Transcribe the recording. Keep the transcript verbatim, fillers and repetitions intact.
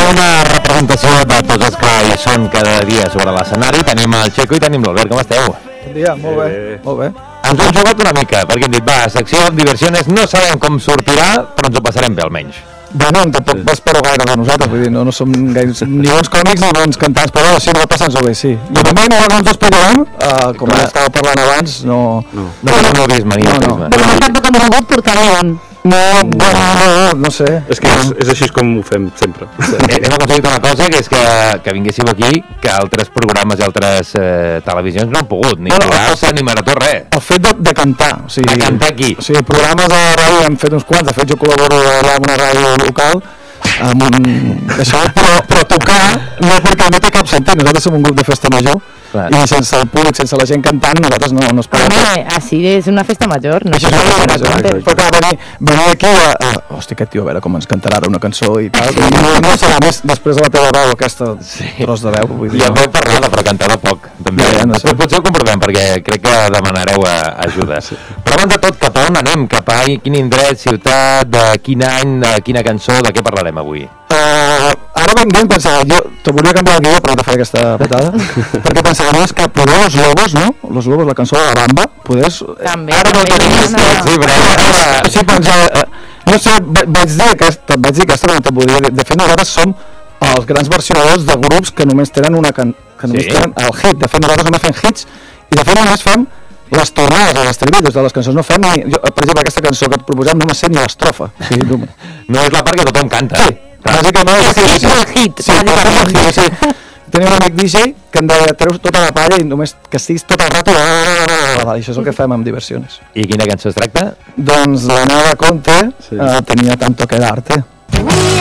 una representació de tots els que hi són cada dia sobre l'escenari. Tenim el Checo i tenim l'Albert. Com esteu? Bon dia, molt bé, eh... molt bé. Ens ho hem jugat una mica, perquè hem dit, va, secció Diversiones, no sabem com sortirà, però ens ho passarem bé almenys. Bueno, tampoc va esperar gaire de nosaltres, vull dir, no, no som gaire, ni bons còmics ni bons cantants, però sí, no passant-s'ho bé, sí. I de moment no ens explicarem, uh, com ja estava parlant abans, no... No, no, no, no vist, mania, no, no. Però tampoc hem volgut portar l'on. No, no, no, no sé. És que és, és així com ho fem sempre. Hem aconseguit una cosa, que és que, que vinguéssiu aquí, que altres programes i altres eh, televisions no han pogut, ni programa, ni marató, res. El fet de, de cantar, o sigui... De cantar aquí. O sigui, programes de ràdio hem fet uns quants, de fet jo col·laboro allà amb una ràdio local, amb un... això, però, però tocar no, perquè no té cap sentit, nosaltres som un grup de festa major, clar. I sense el públic, sense la gent cantant, nosaltres no, no es parlem. Home, així és una festa major, no? Això és una festa major, però clar, venir, venir aquí a... Uh, hosti, aquest tio, a veure com ens cantarà una cançó i tal, sí. no, no serà més després de la teva veu, aquesta sí. tros de veu. Vull dir, ja veu parlar, però cantar poc, també. Ja, no sé. Potser ho comprovem, perquè crec que demanareu ajuda. Sí. Però abans de tot, cap a on anem? Cap a quin indret, ciutat, de quin any, de quina cançó, de què parlarem avui? Uh, ara ben bé pensava, jo te volia cantar el guió per no te fer aquesta patada, perquè pensava, no, és que poder Los Lobos, no? Los Lobos, la cançó de la Bamba, poders... També, ara no també, no, no. Sí, però ara... Sí, pensava, no sé, vaig dir aquesta, vaig dir aquesta, no te volia dir, de fet nosaltres som els grans versionadors de grups que només tenen una can... que només sí. tenen el hit, de fet nosaltres només fem hits, i de fet només fem les tornades, els estribillos de les cançons, no fem ni... Jo, per exemple, aquesta cançó que et proposem no me sé ni l'estrofa. Sí, no... no és la part que tothom canta. Sí. Bàsicament és el hit, sí, el hit, sí. Tenia un amic D J que em deia, treus tota la palla i només que estiguis tot el rato, i això és el que fem amb Diversiones. I quina cançó es tracta? Doncs la nova Conte sí. uh, tenia tanto que darte.